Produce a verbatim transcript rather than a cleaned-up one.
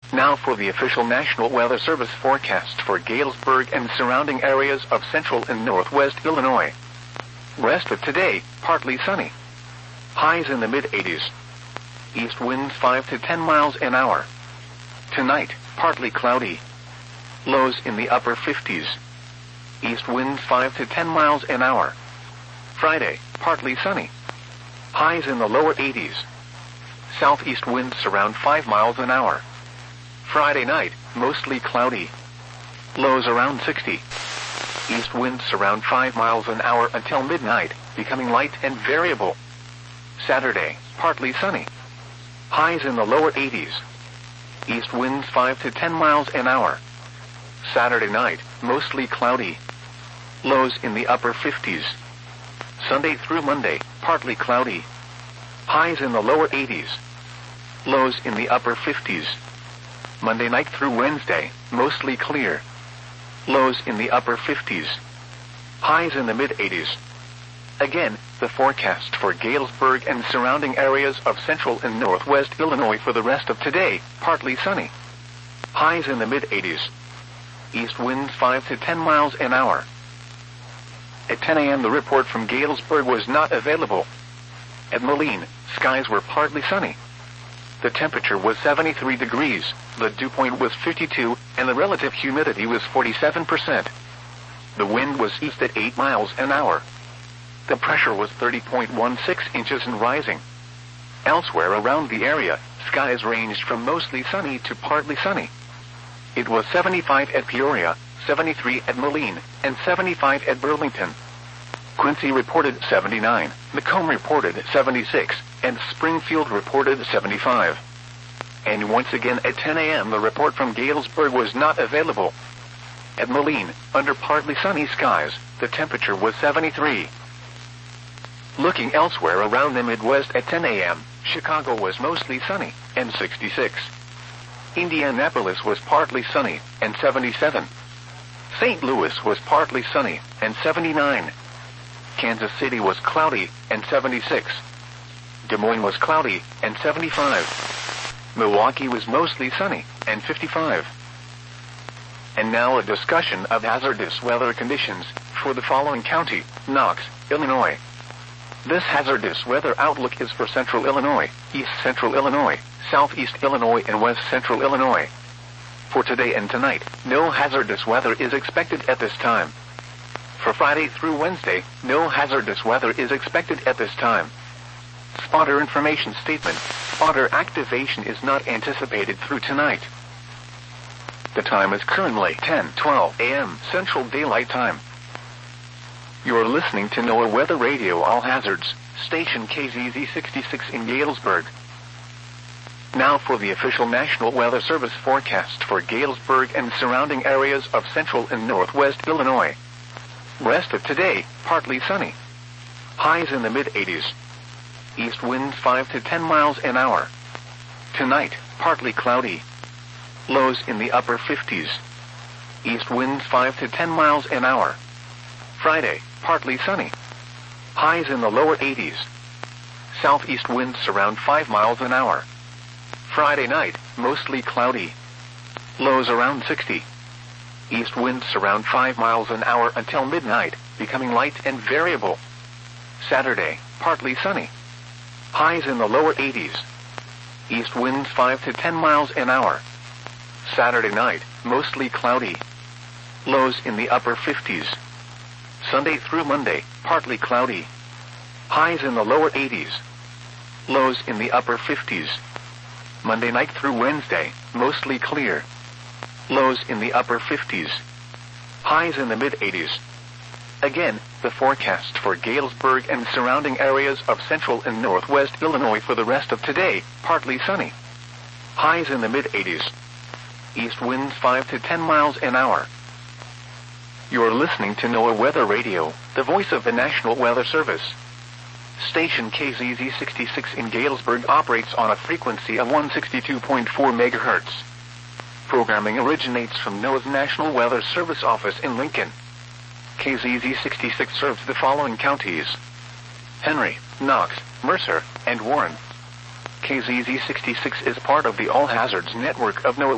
Now for the official National Weather Service forecast for Galesburg and surrounding areas of central and northwest Illinois. Rest of today, partly sunny. Highs in the mid eighties. East winds five to ten miles an hour. Tonight, partly cloudy. Lows in the upper fifties. East winds five to ten miles an hour. Friday, partly sunny. Highs in the lower eighties. Southeast winds around five miles an hour. Friday night, mostly cloudy. Lows around sixty. East winds around five miles an hour until midnight, becoming light and variable. Saturday, partly sunny. Highs in the lower eighties. East winds five to ten miles an hour. Saturday night, mostly cloudy. Lows in the upper fifties. Sunday through Monday, partly cloudy. Highs in the lower eighties. Lows in the upper fifties. Monday night through Wednesday, mostly clear. Lows in the upper fifties. Highs in the mid eighties. Again, the forecast for Galesburg and surrounding areas of central and northwest Illinois for the rest of today, partly sunny. Highs in the mid eighties. East winds five to ten miles an hour. At ten a.m. the report from Galesburg was not available. At Moline, skies were partly sunny. The temperature was seventy-three degrees, the dew point was fifty-two, and the relative humidity was forty-seven percent. The wind was east at eight miles an hour. The pressure was thirty point one six inches and rising. Elsewhere around the area, skies ranged from mostly sunny to partly sunny. It was seventy-five at Peoria, seventy-three at Moline, and seventy-five at Burlington. Quincy reported seventy-nine, Macomb reported seventy-six, and Springfield reported seventy-five. And once again at ten a.m. the report from Galesburg was not available. At Moline, under partly sunny skies, the temperature was seventy-three. Looking elsewhere around the Midwest at ten a.m., Chicago was mostly sunny, and sixty-six. Indianapolis was partly sunny, and seventy-seven. Saint Louis was partly sunny, and seventy-nine. Kansas City was cloudy, and seventy-six. Des Moines was cloudy, and seventy-five. Milwaukee was mostly sunny, and fifty-five. And now a discussion of hazardous weather conditions for the following county, Knox, Illinois. This hazardous weather outlook is for central Illinois, east central Illinois, southeast Illinois, and west central Illinois. For today and tonight, no hazardous weather is expected at this time. For Friday through Wednesday, no hazardous weather is expected at this time. Spotter information statement. Spotter activation is not anticipated through tonight. The time is currently ten twelve a.m. Central Daylight Time. You are listening to NOAA Weather Radio All Hazards, station K Z Z sixty-six in Galesburg. Now for the official National Weather Service forecast for Galesburg and surrounding areas of central and northwest Illinois. Rest of today, partly sunny. Highs in the mid eighties. East winds five to ten miles an hour. Tonight, partly cloudy. Lows in the upper fifties. East winds five to ten miles an hour. Friday, partly sunny. Highs in the lower eighties. Southeast winds around five miles an hour. Friday night, mostly cloudy. Lows around sixty. East winds around five miles an hour until midnight, becoming light and variable. Saturday, partly sunny. Highs in the lower eighties. East winds five to ten miles an hour. Saturday night, mostly cloudy. Lows in the upper fifties. Sunday through Monday, partly cloudy. Highs in the lower eighties. Lows in the upper fifties. Monday night through Wednesday, mostly clear. Lows in the upper fifties. Highs in the mid eighties. Again, the forecast for Galesburg and surrounding areas of central and northwest Illinois for the rest of today, partly sunny. Highs in the mid eighties. East winds five to ten miles an hour. You're listening to NOAA Weather Radio, the voice of the National Weather Service. Station K Z Z sixty-six in Galesburg operates on a frequency of one hundred sixty-two point four megahertz. Programming originates from NOAA's National Weather Service office in Lincoln. K Z Z sixty-six serves the following counties: Henry, Knox, Mercer, and Warren. K Z Z sixty-six is part of the All Hazards network of NOAA